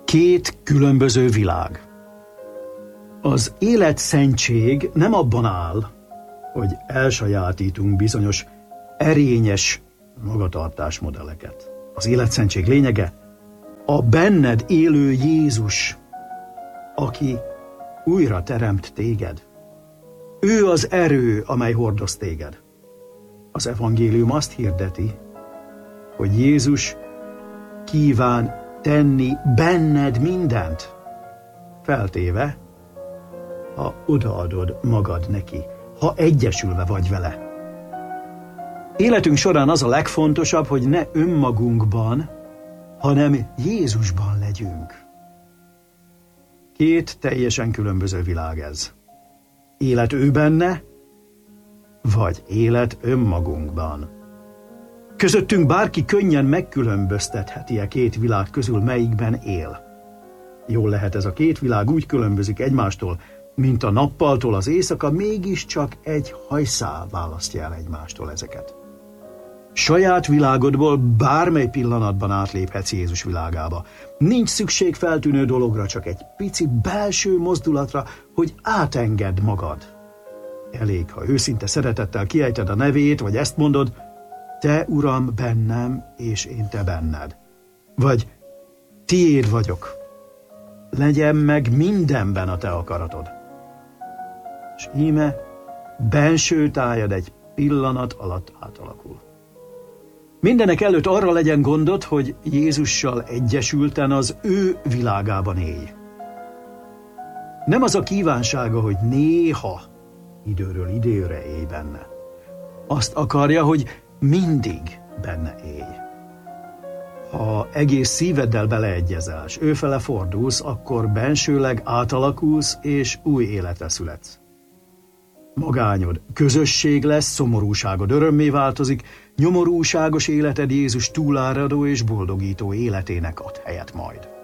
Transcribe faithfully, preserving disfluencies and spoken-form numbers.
Két különböző világ. Az életszentség nem abban áll, hogy elsajátítunk bizonyos erényes magatartásmodelleket. Az életszentség lényege a benned élő Jézus, aki újra teremt téged. Ő az erő, amely hordoz téged. Az evangélium azt hirdeti, hogy Jézus kíván tenni benned mindent, feltéve, ha odaadod magad neki, ha egyesülve vagy vele. Életünk során az a legfontosabb, hogy ne önmagunkban, hanem Jézusban legyünk. Két teljesen különböző világ ez. Élet ő benne, vagy élet önmagunkban. Közöttünk bárki könnyen megkülönböztetheti a két világ közül, melyikben él. Jól lehet, ez a két világ úgy különbözik egymástól, mint a nappaltól az éjszaka, mégiscsak egy hajszál választja el egymástól ezeket. Saját világodból bármely pillanatban átléphetsz Jézus világába. Nincs szükség feltűnő dologra, csak egy pici belső mozdulatra, hogy átengedd magad. Elég, ha őszinte szeretettel kiejted a nevét, vagy ezt mondod, te, Uram, bennem, és én te benned. Vagy tiéd vagyok. Legyen meg mindenben a te akaratod. És íme benső tájad egy pillanat alatt átalakul. Mindenek előtt arra legyen gondod, hogy Jézussal egyesülten az ő világában élj. Nem az a kívánsága, hogy néha, időről időre élj benne. Azt akarja, hogy mindig benne élj. Ha egész szíveddel beleegyezel, s őfele fordulsz, akkor bensőleg átalakulsz, és új életre születsz. Magányod közösség lesz, szomorúságod örömmé változik, nyomorúságos életed Jézus túláradó és boldogító életének ad helyet majd.